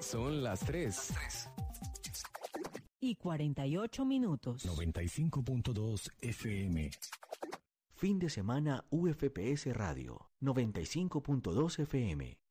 Son las 3. Y 48 minutos. 95.2 FM. Fin de semana UFPS Radio. 95.2 FM.